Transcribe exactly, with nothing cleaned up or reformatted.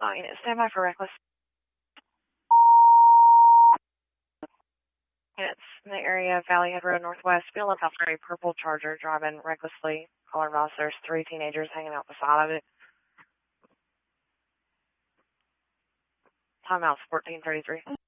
Oh, unit, stand by for reckless. Units in the area of Valley Head Road Northwest. Be on lookout for a purple Charger driving recklessly. Caller advice, there's three teenagers hanging out the side of it. Timeout's fourteen thirty-three.